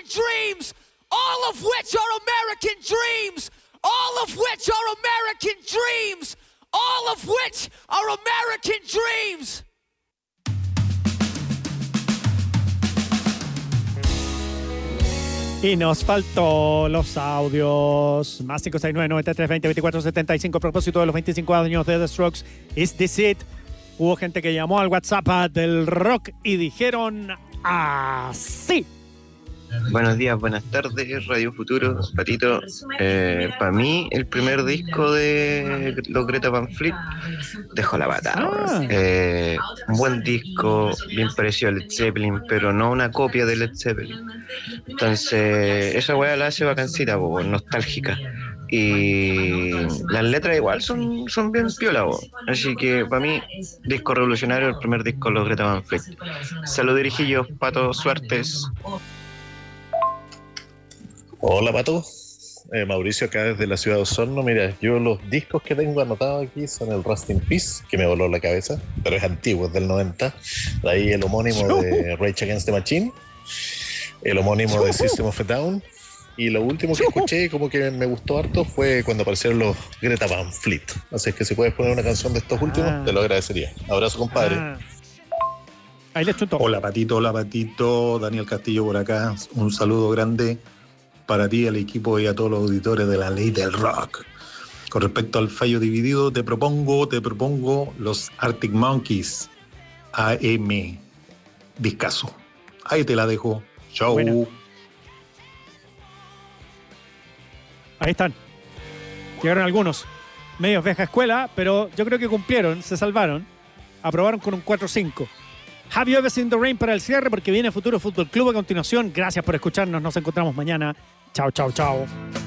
dreams, all of which are American dreams, all of which are American dreams, all of which are American dreams. Y nos faltó los audios. Más 569-9320-2475. A propósito de los 25 años de The Strokes, Is This It? Hubo gente que llamó al WhatsApp del rock y dijeron así. Buenos días, buenas tardes, Radio Futuro, Patito. Para mí, el primer disco de los Greta Van Fleet dejó la patada. Un buen disco, bien parecido a Led Zeppelin, pero no una copia de Led Zeppelin. Entonces, esa weá la hace bacancita, nostálgica. Y las letras igual son bien piola, así que para mí, disco revolucionario, el primer disco de los Greta Van Fleet. Saludos, dirijillos, Pato, suertes. Hola, Pato. Mauricio acá desde la ciudad de Osorno. Mira, yo los discos que tengo anotados aquí son el Rust in Peace, que me voló la cabeza, pero es antiguo, es del 90. De ahí el homónimo de Rage Against the Machine, el homónimo de System of a Down, y lo último que escuché como que me gustó harto fue cuando aparecieron los Greta Van Fleet. Así es que si puedes poner una canción de estos últimos, te lo agradecería. Abrazo, compadre. Ahí les chuto. Hola, Patito. Daniel Castillo por acá. Un saludo grande para ti, al equipo y a todos los auditores de la Ley del Rock. Con respecto al fallo dividido, te propongo los Arctic Monkeys AM. Discaso. Ahí te la dejo. Chau. Bueno. Ahí están. Llegaron algunos. Medios vieja escuela, pero yo creo que cumplieron, se salvaron. Aprobaron con un 4-5. Have You Ever Seen the Rain para el cierre, porque viene Futuro Fútbol Club a continuación. Gracias por escucharnos. Nos encontramos mañana. Chao, chao, chao.